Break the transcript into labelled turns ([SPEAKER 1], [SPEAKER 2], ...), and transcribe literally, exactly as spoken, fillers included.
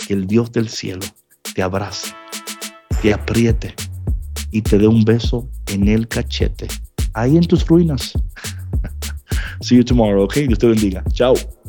[SPEAKER 1] que el Dios del cielo te abrace, te apriete y te dé un beso en el cachete, ahí en tus ruinas. See you tomorrow, okay? Dios te bendiga. Chao.